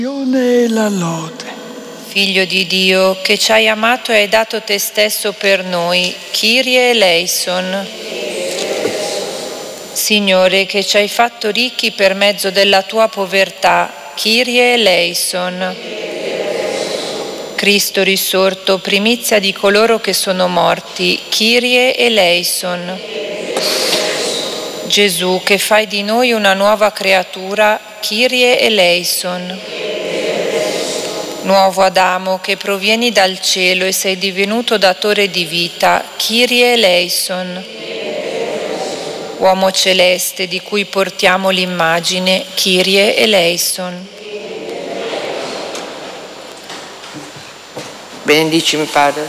e la lode. Figlio di Dio, che ci hai amato e hai dato te stesso per noi, Kyrie eleison. Signore, che ci hai fatto ricchi per mezzo della tua povertà, Kyrie eleison. Cristo risorto, primizia di coloro che sono morti, Kyrie eleison. Gesù, che fai di noi una nuova creatura, Kyrie eleison. Nuovo Adamo, che provieni dal cielo e sei divenuto datore di vita, Kyrie eleison. Uomo celeste di cui portiamo l'immagine, Kyrie eleison. Benedicimi, Padre.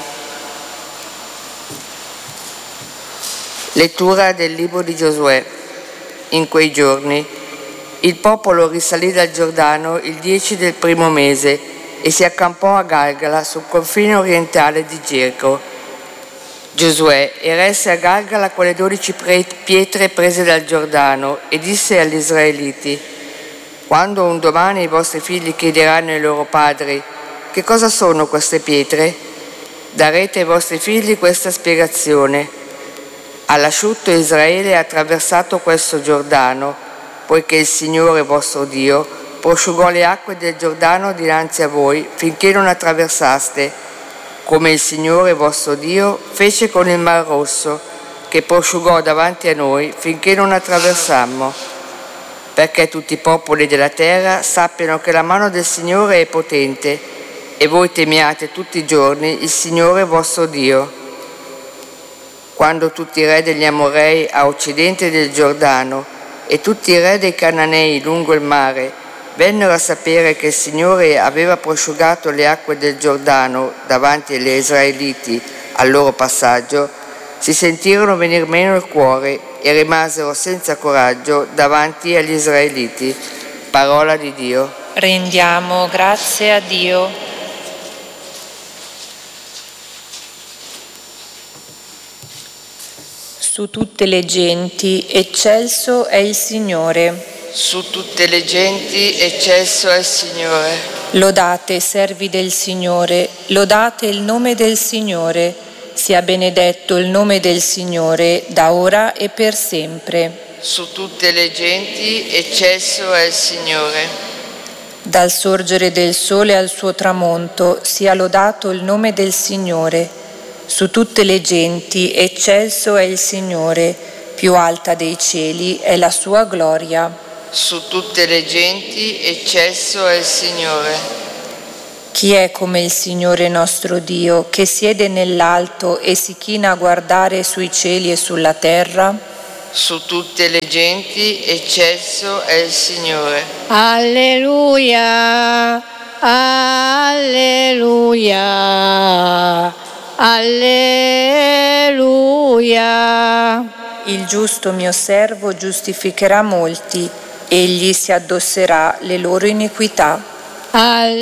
Lettura del libro di Giosuè. In quei giorni il popolo risalì dal Giordano il 10 del primo mese e si accampò a Galgala sul confine orientale di Gerico. Giosuè eresse a Galgala quelle 12 pietre prese dal Giordano e disse agli israeliti: quando un domani i vostri figli chiederanno ai loro padri: che cosa sono queste pietre? Darete ai vostri figli questa spiegazione: all'asciutto Israele ha attraversato questo Giordano, poiché il Signore vostro Dio prosciugò le acque del Giordano dinanzi a voi finché non attraversaste, come il Signore vostro Dio fece con il Mar Rosso, che prosciugò davanti a noi finché non attraversammo, perché tutti i popoli della terra sappiano che la mano del Signore è potente e voi temiate tutti i giorni il Signore vostro Dio. Quando tutti i re degli Amorei a occidente del Giordano e tutti i re dei Cananei lungo il mare vennero a sapere che il Signore aveva prosciugato le acque del Giordano davanti agli israeliti al loro passaggio, si sentirono venir meno il cuore e rimasero senza coraggio davanti agli israeliti. Parola di Dio. Rendiamo grazie a Dio. Su tutte le genti, eccelso è il Signore. Su tutte le genti, eccelso è il Signore. Lodate, servi del Signore, lodate il nome del Signore. Sia benedetto il nome del Signore, da ora e per sempre. Su tutte le genti, eccelso è il Signore. Dal sorgere del sole al suo tramonto, sia lodato il nome del Signore. Su tutte le genti, eccelso è il Signore, più alta dei cieli è la sua gloria. Su tutte le genti, eccelso è il Signore. Chi è come il Signore nostro Dio, che siede nell'alto e si china a guardare sui cieli e sulla terra? Su tutte le genti, eccelso è il Signore. Alleluia, alleluia, alleluia. Il giusto mio servo giustificherà molti, egli si addosserà le loro iniquità. Alleluia.